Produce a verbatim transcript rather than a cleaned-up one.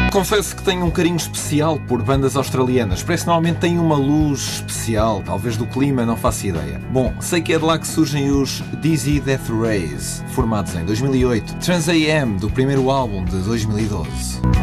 Confesso que tenho um carinho especial por bandas australianas. Parece que normalmente têm uma luz especial, talvez do clima, não faço ideia. Bom, sei que é de lá que surgem os Dizzy Death Rays, formados em dois mil e oito. Trans A M, do primeiro álbum de dois mil e doze.